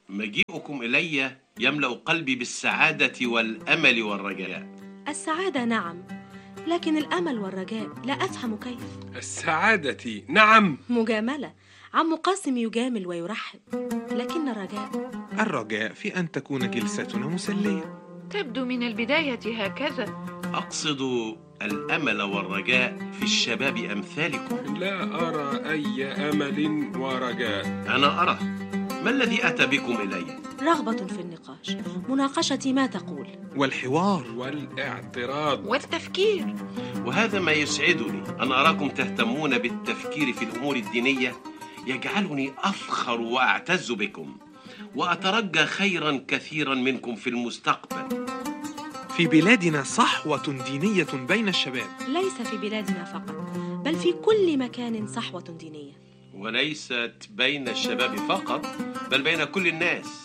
مجيئكم إلي يملأ قلبي بالسعادة والأمل والرجاء. السعادة نعم، لكن الأمل والرجاء لا أفهم كيف. السعادة نعم. مجاملة، عم قاسم يجامل ويرحب، لكن الرجاء في أن تكون جلستنا مسلية. تبدو من البداية هكذا. أقصد الأمل والرجاء في الشباب أمثالكم. لا أرى أي أمل ورجاء. أنا أرى. ما الذي أتى بكم إلي؟ رغبة في النقاش، مناقشة ما تقول، والحوار والاعتراض والتفكير. وهذا ما يسعدني، أن أراكم تهتمون بالتفكير في الأمور الدينية. يجعلني أفخر وأعتز بكم، وأترجى خيرا كثيرا منكم في المستقبل. في بلادنا صحوة دينية بين الشباب. ليس في بلادنا فقط، بل في كل مكان صحوة دينية. وليست بين الشباب فقط، بل بين كل الناس.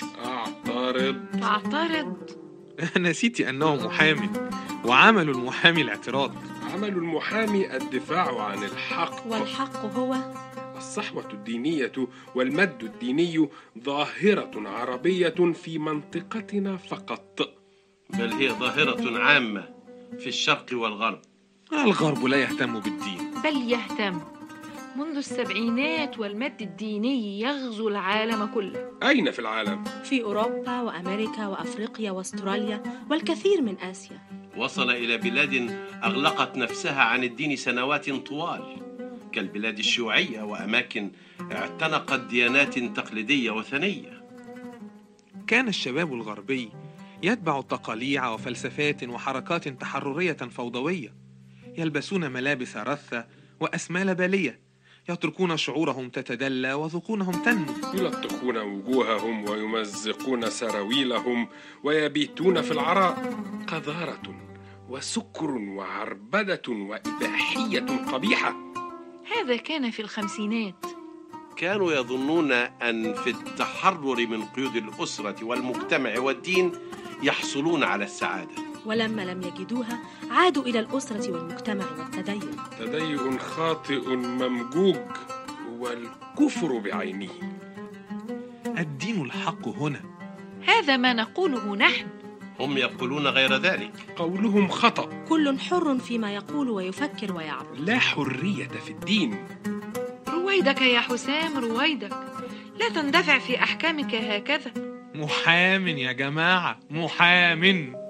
تعترض. نسيت أنه محامي، وعمل المحامي الاعتراض. عمل المحامي الدفاع عن الحق، والحق هو الصحوة الدينية والمد الديني ظاهرة عربية في منطقتنا فقط، بل هي ظاهرة عامة في الشرق والغرب. الغرب لا يهتم بالدين، بل يهتم. منذ السبعينات والمد الديني يغزو العالم كله. أين في العالم؟ في أوروبا وأمريكا وأفريقيا وأستراليا والكثير من آسيا. وصل إلى بلاد أغلقت نفسها عن الدين سنوات طوال، كالبلاد الشيوعية، وأماكن اعتنقت ديانات تقليدية وثنية. كان الشباب الغربي يتبع التقاليع وفلسفات وحركات تحررية فوضوية، يلبسون ملابس رثة وأسمال بالية، يتركون شعورهم تتدلى وذقونهم تنمو، يلطخون وجوههم ويمزقون سراويلهم ويبيتون في العراء. قذارة وسكر وعربدة وإباحية قبيحة. هذا كان في الخمسينات. كانوا يظنون أن في التحرر من قيود الأسرة والمجتمع والدين يحصلون على السعادة، ولما لم يجدوها عادوا إلى الأسرة والمجتمع والتدين. تدين خاطئ ممجوج هو الكفر بعينه. الدين الحق هنا. هذا ما نقوله نحن. هم يقولون غير ذلك. قولهم خطأ. كل حر فيما يقول ويفكر ويعبد. لا حرية في الدين. رويدك يا حسام، رويدك. لا تندفع في أحكامك هكذا. محام يا جماعة، محام.